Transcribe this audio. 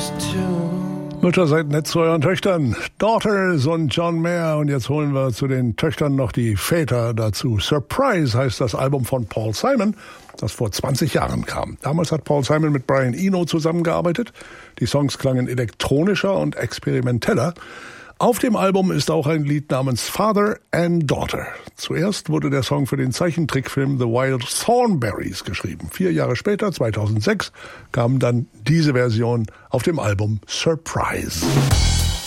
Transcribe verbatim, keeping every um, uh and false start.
Mütter, seid nett zu euren Töchtern. Daughters und John Mayer. Und jetzt holen wir zu den Töchtern noch die Väter dazu. Surprise heißt das Album von Paul Simon, das vor zwanzig Jahren kam. Damals hat Paul Simon mit Brian Eno zusammengearbeitet. Die Songs klangen elektronischer und experimenteller. Auf dem Album ist auch ein Lied namens Father and Daughter. Zuerst wurde der Song für den Zeichentrickfilm The Wild Thornberrys geschrieben. Vier Jahre später, zweitausendsechs, kam dann diese Version auf dem Album Surprise.